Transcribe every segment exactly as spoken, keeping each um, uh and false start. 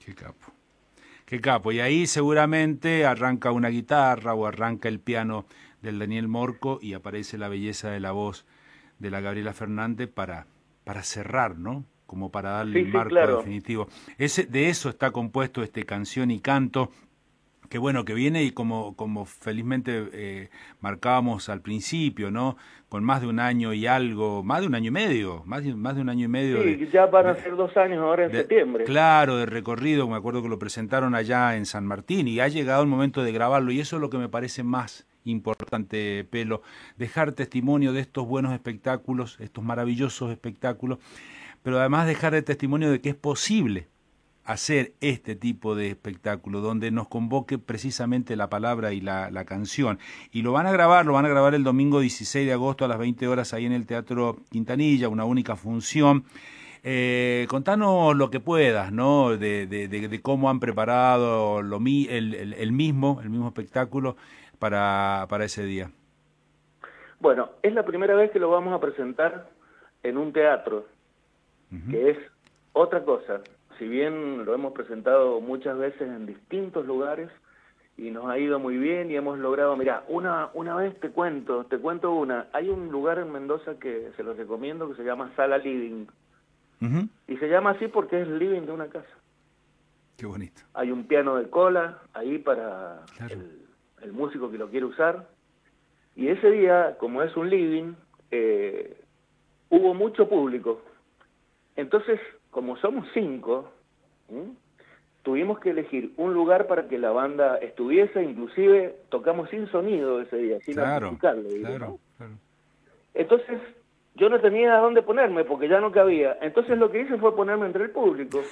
Qué capo. Qué capo. Y ahí seguramente arranca una guitarra o arranca el piano del Daniel Morco y aparece la belleza de la voz de la Gabriela Fernández para, para cerrar, ¿no? Como para darle el Sí, sí, marco claro. definitivo. Ese, de eso está compuesto este Canción y Canto, que bueno, que viene y como, como felizmente eh, marcábamos al principio, ¿no? Con más de un año y algo, más de un año y medio, más de, más de un año y medio de, Sí, ya van a de, ser dos años ahora en de, septiembre. claro, de recorrido. Me acuerdo que lo presentaron allá en San Martín y ha llegado el momento de grabarlo y eso es lo que me parece más importante, Pelo, dejar testimonio de estos buenos espectáculos, estos maravillosos espectáculos, pero además dejar el testimonio de que es posible hacer este tipo de espectáculo donde nos convoque precisamente la palabra y la, la canción. Y lo van a grabar, lo van a grabar el domingo dieciséis de agosto a las veinte horas ahí en el Teatro Quintanilla, una única función. Eh, contanos lo que puedas, ¿no? De, de, de, de cómo han preparado lo mi, el, el, el mismo, el mismo espectáculo para, para ese día. Bueno, es la primera vez que lo vamos a presentar en un teatro, Uh-huh. que es otra cosa. Si bien lo hemos presentado muchas veces en distintos lugares y nos ha ido muy bien y hemos logrado, mira, una, una vez te cuento, te cuento una, hay un lugar en Mendoza que se los recomiendo que se llama Sala Living, Uh-huh. y se llama así porque es el living de una casa. Qué bonito. Hay un piano de cola ahí para Claro. el, el músico que lo quiere usar, y ese día, como es un living, eh, hubo mucho público. Entonces, como somos cinco, ¿m? tuvimos que elegir un lugar para que la banda estuviese, inclusive tocamos sin sonido ese día, sin Claro, amplificarlo, digo, claro, ¿no? claro. Entonces, yo no tenía a dónde ponerme porque ya no cabía. Entonces lo que hice fue ponerme entre el público.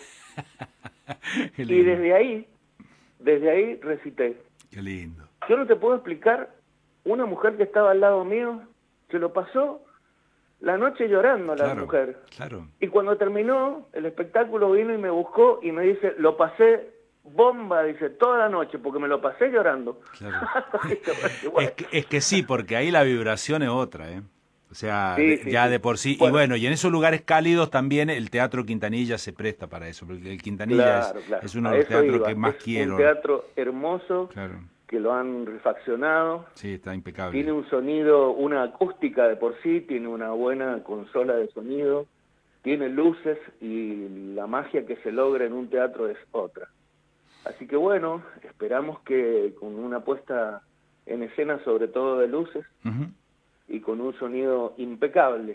Qué Y lindo, desde ahí, desde ahí recité. qué lindo. Yo no te puedo explicar, una mujer que estaba al lado mío, se lo pasó la noche llorando a la Claro, mujer. claro. Y cuando terminó el espectáculo vino y me buscó y me dice, lo pasé bomba, dice, toda la noche, porque me lo pasé llorando. Claro. Es Bueno, que, es que sí, porque ahí la vibración es otra, ¿eh? O sea, sí, de- sí, ya sí. de por sí. Y Bueno, bueno, y en esos lugares cálidos también el Teatro Quintanilla se presta para eso, porque el Quintanilla es, claro, claro, es uno de a los eso teatros que iba. Es más un quiero. teatro hermoso Claro, que lo han refaccionado. sí, está impecable. Tiene un sonido, una acústica de por sí, tiene una buena consola de sonido, tiene luces y la magia que se logra en un teatro es otra. Así que bueno, esperamos que con una puesta en escena sobre todo de luces Ujú. y con un sonido impecable,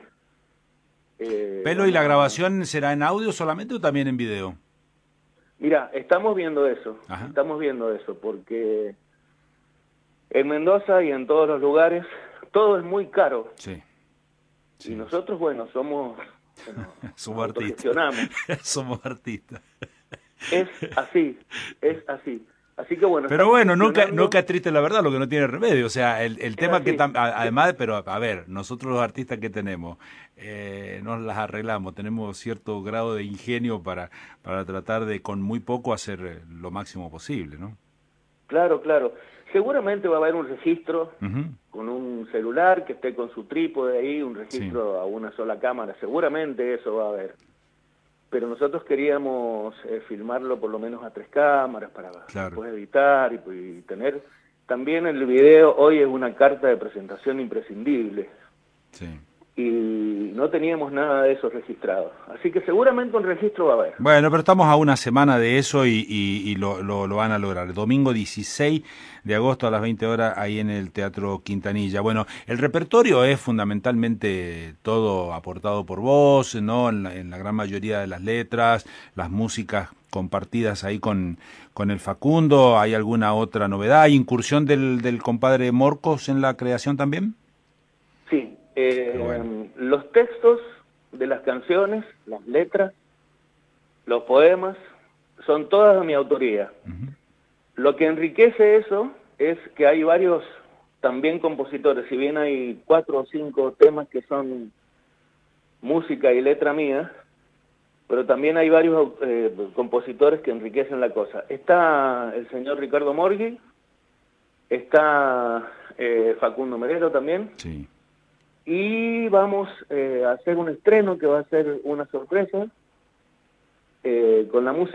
eh, Pelo, ¿y la vamos a... grabación será en audio solamente o también en video? Mira, estamos viendo eso, Ajá, estamos viendo eso, porque en Mendoza y en todos los lugares todo es muy caro. sí, Y sí. nosotros, bueno, somos, bueno, nos Somos artistas. autogestionamos. Somos artistas. Es así, es así. Así que bueno, Pero estamos bueno, nunca, gestionando, nunca es triste la verdad, lo que no tiene remedio. O sea, el, el es tema que así. tam- a- De- además, pero a ver, nosotros los artistas que tenemos, eh, nos las arreglamos, tenemos cierto grado de ingenio para, para tratar de con muy poco hacer eh, lo máximo posible, ¿no? claro, claro. Seguramente va a haber un registro Ujú. con un celular que esté con su trípode ahí, un Sí, registro a una sola cámara. Seguramente eso va a haber. Pero nosotros queríamos eh, filmarlo por lo menos a tres cámaras para claro, después editar y, y tener... También el video hoy es una carta de presentación imprescindible. sí. Y no teníamos nada de eso registrado. Así que seguramente un registro va a haber. Bueno, pero estamos a una semana de eso y, y, y lo, lo, lo van a lograr. Domingo dieciséis de agosto a las veinte horas ahí en el Teatro Quintanilla. Bueno, el repertorio es fundamentalmente todo aportado por vos, ¿no? En la, en la gran mayoría de las letras, las músicas compartidas ahí con, con el Facundo. ¿Hay alguna otra novedad? ¿Hay incursión del, del compadre Morcos en la creación también? Sí, Qué bueno. eh, los textos de las canciones, las letras, los poemas, son todas de mi autoría. Ujú. Lo que enriquece eso es que hay varios también compositores, si bien hay cuatro o cinco temas que son música y letra mía, pero también hay varios eh, compositores que enriquecen la cosa. Está el señor Ricardo Morghi, está eh, Facundo Merelo también, Sí. y vamos eh, a hacer un estreno que va a ser una sorpresa eh, con la música